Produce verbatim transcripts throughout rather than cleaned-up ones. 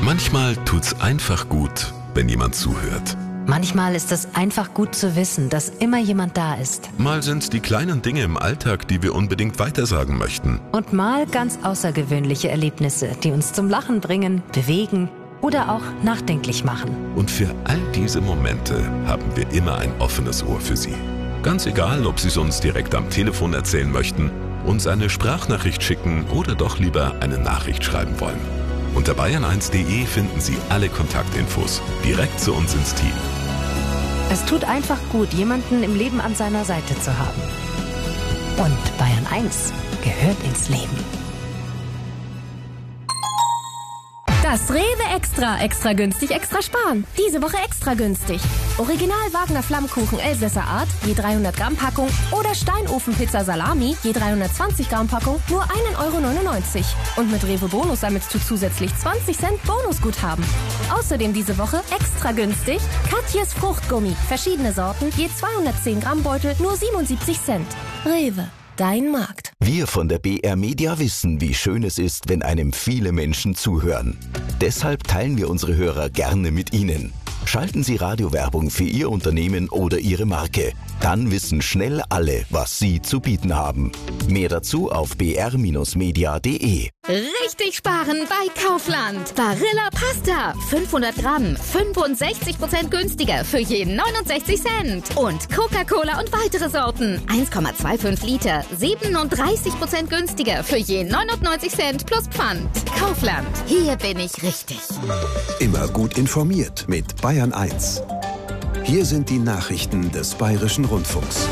Manchmal tut's einfach gut, wenn jemand zuhört. Manchmal ist es einfach gut zu wissen, dass immer jemand da ist. Mal sind's die kleinen Dinge im Alltag, die wir unbedingt weitersagen möchten. Und mal ganz außergewöhnliche Erlebnisse, die uns zum Lachen bringen, bewegen oder auch nachdenklich machen. Und für all diese Momente haben wir immer ein offenes Ohr für Sie. Ganz egal, ob Sie es uns direkt am Telefon erzählen möchten, uns eine Sprachnachricht schicken oder doch lieber eine Nachricht schreiben wollen. Unter bayern eins punkt de finden Sie alle Kontaktinfos direkt zu uns ins Team. Es tut einfach gut, jemanden im Leben an seiner Seite zu haben. Und Bayern eins gehört ins Leben. Das Rewe Extra. Extra günstig, extra sparen. Diese Woche extra günstig. Original Wagner Flammkuchen Elsässer Art, je dreihundert Gramm Packung oder Steinofenpizza Salami, je dreihundertzwanzig Gramm Packung, nur ein Euro neunundneunzig. Und mit Rewe Bonus sammelst du zusätzlich zwanzig Cent Bonusguthaben. Außerdem diese Woche extra günstig Katjes Fruchtgummi. Verschiedene Sorten, je zweihundertzehn Gramm Beutel, nur siebenundsiebzig Cent. Rewe. Dein Markt. Wir von der B R Media wissen, wie schön es ist, wenn einem viele Menschen zuhören. Deshalb teilen wir unsere Hörer gerne mit Ihnen. Schalten Sie Radiowerbung für Ihr Unternehmen oder Ihre Marke. Dann wissen schnell alle, was Sie zu bieten haben. Mehr dazu auf b r media punkt de. Richtig sparen bei Kaufland. Barilla Pasta. fünfhundert Gramm. fünfundsechzig Prozent günstiger für je neunundsechzig Cent. Und Coca-Cola und weitere Sorten. eins Komma fünfundzwanzig Liter. siebenunddreißig Prozent günstiger für je neunundneunzig Cent plus Pfand. Kaufland. Hier bin ich richtig. Immer gut informiert mit Bayern eins. Hier sind die Nachrichten des Bayerischen Rundfunks.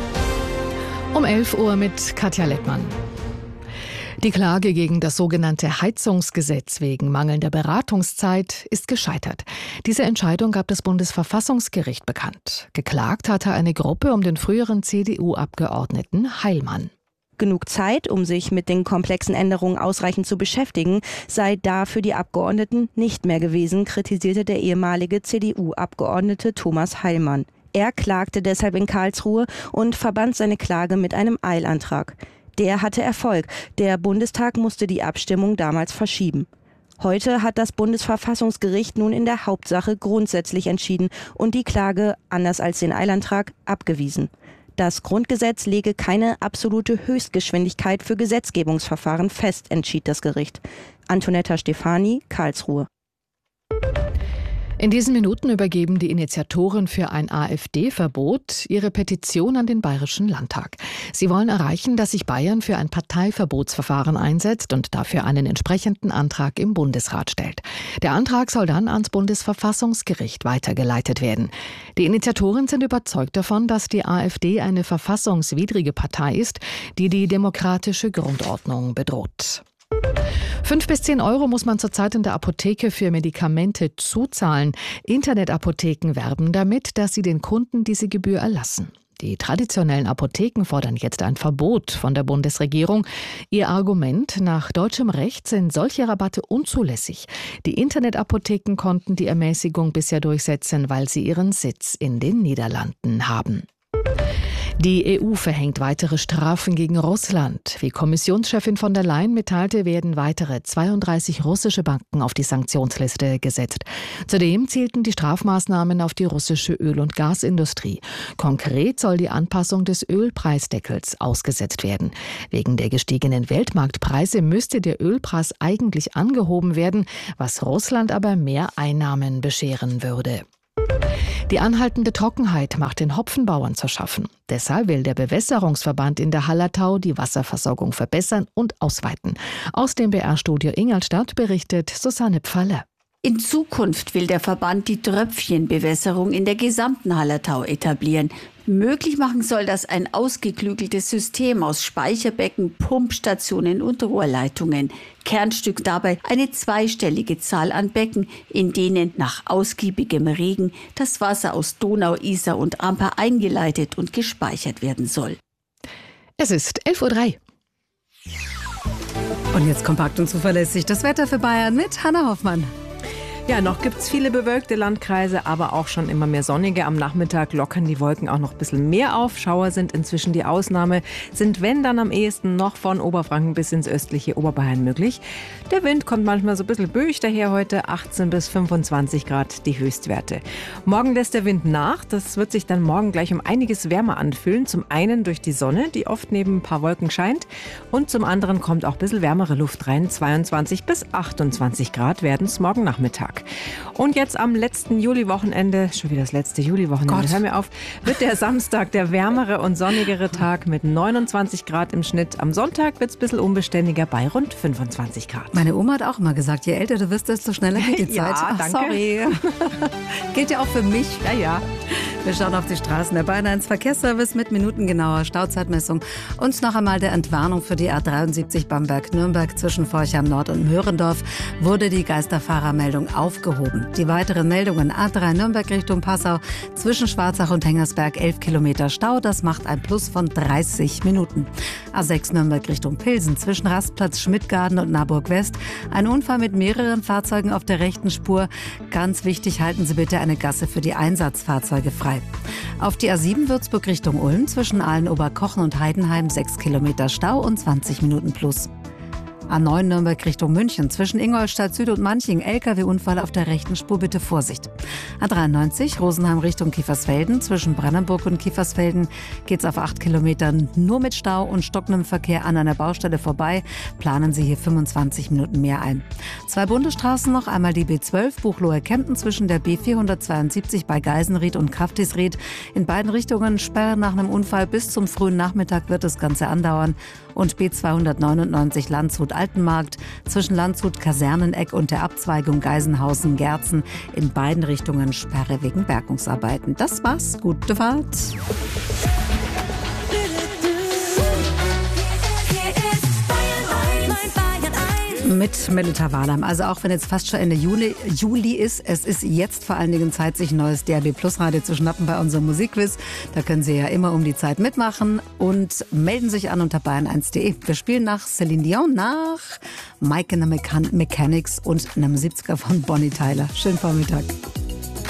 Um elf Uhr mit Katja Lettmann. Die Klage gegen das sogenannte Heizungsgesetz wegen mangelnder Beratungszeit ist gescheitert. Diese Entscheidung gab das Bundesverfassungsgericht bekannt. Geklagt hatte eine Gruppe um den früheren C D U-Abgeordneten Heilmann. Genug Zeit, um sich mit den komplexen Änderungen ausreichend zu beschäftigen, sei da für die Abgeordneten nicht mehr gewesen, kritisierte der ehemalige C D U-Abgeordnete Thomas Heilmann. Er klagte deshalb in Karlsruhe und verband seine Klage mit einem Eilantrag. Der hatte Erfolg. Der Bundestag musste die Abstimmung damals verschieben. Heute hat das Bundesverfassungsgericht nun in der Hauptsache grundsätzlich entschieden und die Klage, anders als den Eilantrag, abgewiesen. Das Grundgesetz lege keine absolute Höchstgeschwindigkeit für Gesetzgebungsverfahren fest, entschied das Gericht. Antonetta Stefani, Karlsruhe. In diesen Minuten übergeben die Initiatoren für ein AfD-Verbot ihre Petition an den Bayerischen Landtag. Sie wollen erreichen, dass sich Bayern für ein Parteiverbotsverfahren einsetzt und dafür einen entsprechenden Antrag im Bundesrat stellt. Der Antrag soll dann ans Bundesverfassungsgericht weitergeleitet werden. Die Initiatoren sind überzeugt davon, dass die AfD eine verfassungswidrige Partei ist, die die demokratische Grundordnung bedroht. Fünf bis zehn Euro muss man zurzeit in der Apotheke für Medikamente zuzahlen. Internetapotheken werben damit, dass sie den Kunden diese Gebühr erlassen. Die traditionellen Apotheken fordern jetzt ein Verbot von der Bundesregierung. Ihr Argument: Nach deutschem Recht sind solche Rabatte unzulässig. Die Internetapotheken konnten die Ermäßigung bisher durchsetzen, weil sie ihren Sitz in den Niederlanden haben. Die E U verhängt weitere Strafen gegen Russland. Wie Kommissionschefin von der Leyen mitteilte, werden weitere zweiunddreißig russische Banken auf die Sanktionsliste gesetzt. Zudem zielten die Strafmaßnahmen auf die russische Öl- und Gasindustrie. Konkret soll die Anpassung des Ölpreisdeckels ausgesetzt werden. Wegen der gestiegenen Weltmarktpreise müsste der Ölpreis eigentlich angehoben werden, was Russland aber mehr Einnahmen bescheren würde. Die anhaltende Trockenheit macht den Hopfenbauern zu schaffen. Deshalb will der Bewässerungsverband in der Hallertau die Wasserversorgung verbessern und ausweiten. Aus dem B R-Studio Ingolstadt berichtet Susanne Pfaller. In Zukunft will der Verband die Tröpfchenbewässerung in der gesamten Hallertau etablieren. Möglich machen soll das ein ausgeklügeltes System aus Speicherbecken, Pumpstationen und Rohrleitungen. Kernstück dabei eine zweistellige Zahl an Becken, in denen nach ausgiebigem Regen das Wasser aus Donau, Isar und Amper eingeleitet und gespeichert werden soll. Es ist elf Uhr drei. Und jetzt kompakt und zuverlässig das Wetter für Bayern mit Hanna Hoffmann. Ja, noch gibt es viele bewölkte Landkreise, aber auch schon immer mehr sonnige. Am Nachmittag lockern die Wolken auch noch ein bisschen mehr auf. Schauer sind inzwischen die Ausnahme, sind wenn dann am ehesten noch von Oberfranken bis ins östliche Oberbayern möglich. Der Wind kommt manchmal so ein bisschen böig daher heute, achtzehn bis fünfundzwanzig Grad die Höchstwerte. Morgen lässt der Wind nach, das wird sich dann morgen gleich um einiges wärmer anfühlen. Zum einen durch die Sonne, die oft neben ein paar Wolken scheint, und zum anderen kommt auch ein bisschen wärmere Luft rein. zweiundzwanzig bis achtundzwanzig Grad werden es morgen Nachmittag. Und jetzt am letzten Juliwochenende, schon wieder das letzte Juliwochenende, hör mir auf, wird der Samstag der wärmere und sonnigere Tag mit neunundzwanzig Grad im Schnitt. Am Sonntag wird es ein bisschen unbeständiger bei rund fünfundzwanzig Grad. Meine Oma hat auch immer gesagt, je älter du wirst, desto schneller geht die Zeit. Ja, Ach, danke. Sorry. Gilt ja auch für mich. Ja, ja. Wir schauen auf die Straßen. Der Bayern eins Verkehrsservice mit minutengenauer Stauzeitmessung und noch einmal der Entwarnung für die A dreiundsiebzig Bamberg-Nürnberg zwischen Forchheim Nord und Möhrendorf wurde die Geisterfahrermeldung aufgehoben. Die weiteren Meldungen: A drei Nürnberg Richtung Passau zwischen Schwarzach und Hengersberg elf Kilometer Stau, das macht ein Plus von dreißig Minuten. A sechs Nürnberg Richtung Pilsen zwischen Rastplatz Schmidtgarten und Naburg West ein Unfall mit mehreren Fahrzeugen auf der rechten Spur. Ganz wichtig, halten Sie bitte eine Gasse für die Einsatzfahrzeuge frei. Auf die A sieben Würzburg Richtung Ulm zwischen Aalen-Oberkochen und Heidenheim sechs Kilometer Stau und zwanzig Minuten plus. A neun Nürnberg Richtung München zwischen Ingolstadt Süd und Manching L K W-Unfall auf der rechten Spur, bitte Vorsicht. A dreiundneunzig Rosenheim Richtung Kiefersfelden zwischen Brandenburg und Kiefersfelden geht's auf acht Kilometern nur mit Stau und stockendem Verkehr an einer Baustelle vorbei. Planen Sie hier fünfundzwanzig Minuten mehr ein. Zwei Bundesstraßen noch, einmal die B zwölf Buchloe-Kempten zwischen der B vierhundertzweiundsiebzig bei Geisenried und Kraftisried. In beiden Richtungen Sperren nach einem Unfall. Bis zum frühen Nachmittag wird das Ganze andauern. Und B zweihundertneunundneunzig Landshut-Altenmarkt zwischen Landshut-Kaserneneck und der Abzweigung Geisenhausen-Gerzen. In beiden Richtungen Sperre wegen Bergungsarbeiten. Das war's. Gute Fahrt. Mit Melita Wahlheim. Also auch wenn jetzt fast schon Ende Juli, Juli ist, es ist jetzt vor allen Dingen Zeit, sich ein neues D A B Plus Radio zu schnappen bei unserem Musikquiz. Da können Sie ja immer um die Zeit mitmachen und melden sich an unter bayern eins punkt de. Wir spielen nach Celine Dion, nach Mike and the Mechan- Mechanics und einem siebziger von Bonnie Tyler. Schönen Vormittag.